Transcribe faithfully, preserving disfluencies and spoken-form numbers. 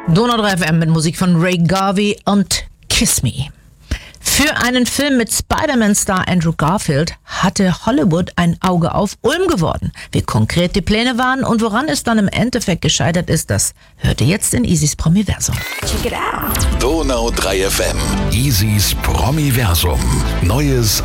Donau drei F M mit Musik von Ray Garvey und Kiss Me. Für einen Film mit Spider-Man-Star Andrew Garfield hatte Hollywood ein Auge auf Ulm geworden. Wie konkret die Pläne waren und woran es dann im Endeffekt gescheitert ist, das hört ihr jetzt in Isis Promiversum. Donau drei F M. Isis Promiversum. Neues